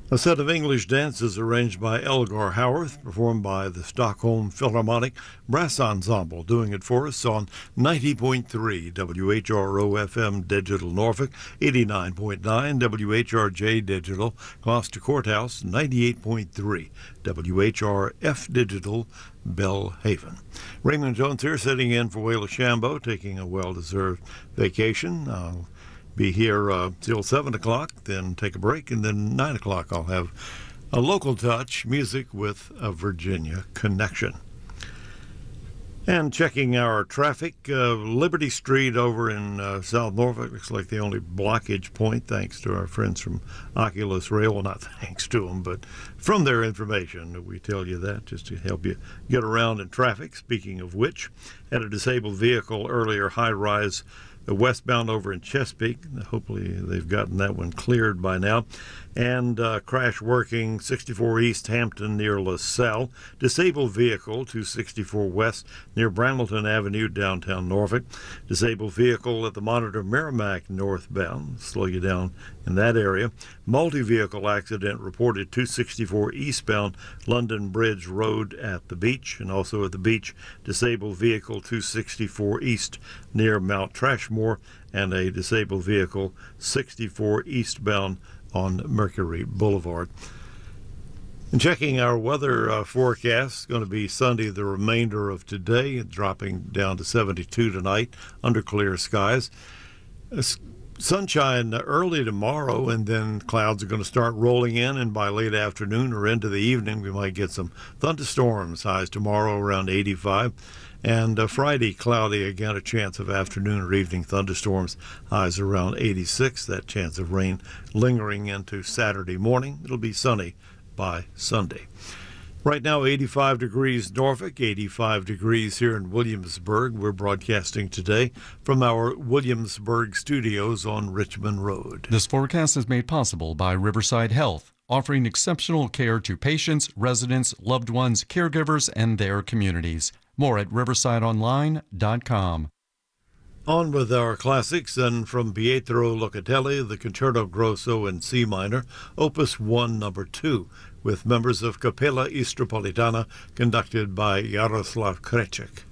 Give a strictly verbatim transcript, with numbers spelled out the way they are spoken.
A set of English dances arranged by Elgar Howarth, performed by the Stockholm Philharmonic Brass Ensemble, doing it for us on ninety point three W H R O F M Digital Norfolk, eighty-nine point nine W H R J Digital Gloucester Courthouse, ninety-eight point three W H R F Digital Belhaven. Raymond Jones here, sitting in for Wayla Shambo, taking a well-deserved vacation. I'll be here uh, till seven o'clock, then take a break, and then nine o'clock I'll have a local touch, music with a Virginia connection. And checking our traffic, uh, Liberty Street over in uh, South Norfolk looks like the only blockage point, thanks to our friends from Oculus Rail. Well, not thanks to them, but from their information, we tell you that just to help you get around in traffic. Speaking of which, had a disabled vehicle earlier, high-rise the westbound over in Chesapeake. Hopefully they've gotten that one cleared by now. And uh, crash working sixty-four East Hampton near LaSalle. Disabled vehicle two sixty-four West near Brambleton Avenue, downtown Norfolk. Disabled vehicle at the Monitor Merrimack northbound. Slow you down in that area. Multi-vehicle accident reported two sixty-four eastbound London Bridge Road at the beach. And also at the beach, disabled vehicle two sixty-four East near Mount Trashmore. And a disabled vehicle sixty-four eastbound on Mercury Boulevard. And checking our weather uh, forecast, it's going to be Sunday the remainder of today, dropping down to seventy-two tonight under clear skies. It's sunshine early tomorrow, and then clouds are going to start rolling in, and by late afternoon or into the evening we might get some thunderstorms. Highs tomorrow around eighty-five. And uh, Friday, cloudy again, a chance of afternoon or evening thunderstorms, highs around eighty-six. That chance of rain lingering into Saturday morning. It'll be sunny by Sunday. Right now, eighty-five degrees Norfolk, eighty-five degrees here in Williamsburg. We're broadcasting today from our Williamsburg studios on Richmond Road. This forecast is made possible by Riverside Health, offering exceptional care to patients, residents, loved ones, caregivers, and their communities. More at riverside online dot com. On with our classics, and from Pietro Locatelli, the Concerto Grosso in C minor, Opus one, number two, with members of Capella Istropolitana, conducted by Jaroslav Kreček.